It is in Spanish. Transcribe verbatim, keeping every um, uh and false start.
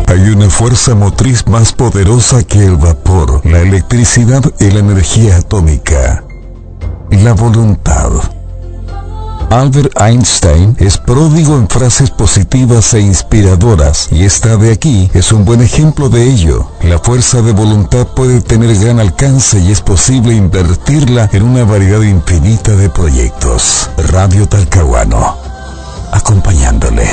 Hay una fuerza motriz más poderosa que el vapor, la electricidad y la energía atómica: la voluntad. Albert Einstein es pródigo en frases positivas e inspiradoras, y esta de aquí es un buen ejemplo de ello. La fuerza de voluntad puede tener gran alcance y es posible invertirla en una variedad infinita de proyectos. Radio Talcahuano, acompañándole.